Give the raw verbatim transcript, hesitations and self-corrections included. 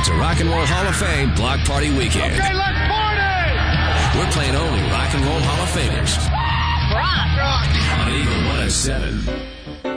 It's a Rock and Roll Hall of Fame block party weekend. Okay, let's party! We're playing only Rock and Roll Hall of Famers. Rock! Rock! On Eagle one oh seven.